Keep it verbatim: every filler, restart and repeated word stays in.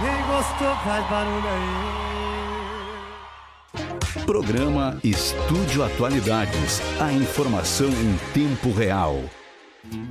Quem gostou faz barulho aí. Programa Estúdio Atualidades. A informação em tempo real.